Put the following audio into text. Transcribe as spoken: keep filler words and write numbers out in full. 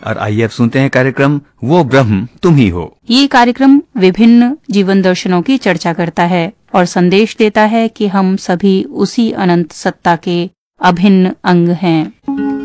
और आइए अब सुनते हैं कार्यक्रम वो ब्रह्म तुम ही हो। ये कार्यक्रम विभिन्न जीवन दर्शनों की चर्चा करता है और संदेश देता है कि हम सभी उसी अनंत सत्ता के अभिन्न अंग हैं।